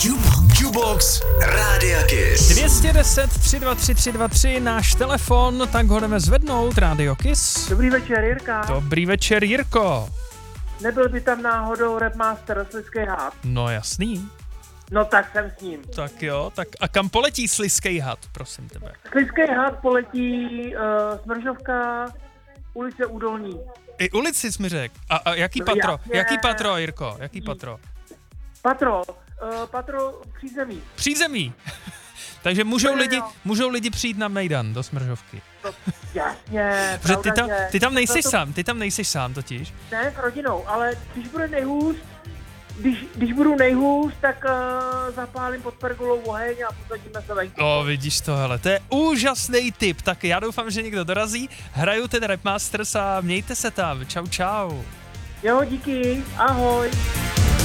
Jukebox Rádia Kiss. 210 323 323, náš telefon, tak ho jdeme zvednout, Rádio Kiss. Dobrý večer, Jirka. Dobrý večer, Jirko. Nebyl by tam náhodou Rapmaster Slizký had? No jasný. No tak jsem s ním. Tak jo, tak a kam poletí Slizký had, prosím tebe? Slizký had poletí Smržovka, ulice Údolní. I ulici jsi mi řekl. A jaký No patro? jasně. Jaký patro, Jirko? Jaký patro? Patro přízemí. Přízemí. Takže můžou lidi přijít na Mejdan do Smržovky. No, jasně, Protože pravda, že... ty tam nejseš sám totiž. Ne, s rodinou, ale když bude nejhůř, když budu nejhůř, tak zapálím pod pergolou oheň a posadíme se venku. No, vidíš to, hele, to je úžasný tip, tak já doufám, že někdo dorazí, hraju ten Rapmasters a mějte se tam, čau. Jo, díky, ahoj.